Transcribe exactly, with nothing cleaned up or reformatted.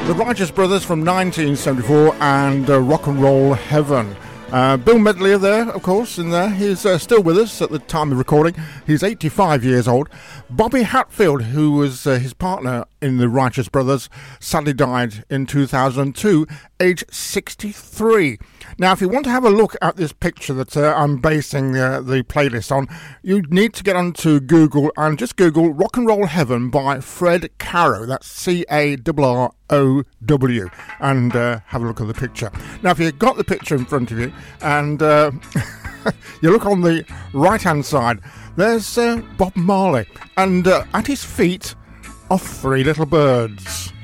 The Righteous Brothers from nineteen seventy-four and uh, Rock and Roll Heaven. Uh, Bill Medley there, of course, in there. He's uh, still with us at the time of recording. He's eighty-five years old. Bobby Hatfield, who was uh, his partner in the Righteous Brothers, sadly died in two thousand two, age sixty-three. Now, if you want to have a look at this picture that uh, I'm basing uh, the playlist on, you need to get onto Google and just Google Rock and Roll Heaven by Fred Carow. That's C A R R O W, and uh, have a look at the picture. Now, if you've got the picture in front of you and uh, you look on the right-hand side, there's uh, Bob Marley, and uh, at his feet are three little birds.